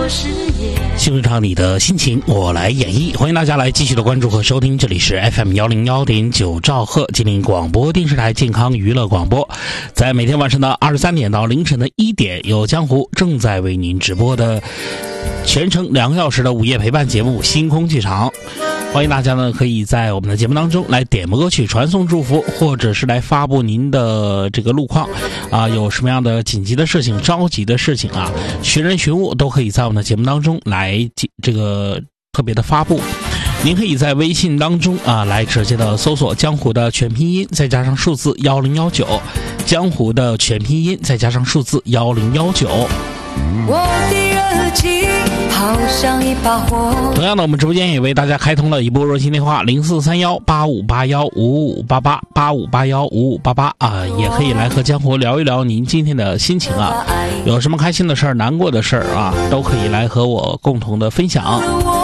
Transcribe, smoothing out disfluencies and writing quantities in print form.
信上你的心情我来演绎，欢迎大家来继续的关注和收听，这里是 FM101.9 兆赫吉林广播电视台健康娱乐广播，在每天晚上的23点到凌晨的1点，有江湖正在为您直播的全程2个小时的午夜陪伴节目星空剧场。欢迎大家呢可以在我们的节目当中来点播歌曲，传送祝福，或者是来发布您的这个路况啊，有什么样的紧急的事情、着急的事情啊，寻人寻物都可以在我们的节目当中来这个特别的发布。您可以在微信当中啊来直接的搜索江湖的全拼音再加上数字1019，江湖的全拼音再加上数字1019。 我的热情好像一把火。 同样的，我们直播间也为大家开通了一部热线电话04318581558885815588啊，也可以来和江湖聊一聊您今天的心情啊，有什么开心的事儿、难过的事儿啊，都可以来和我共同的分享。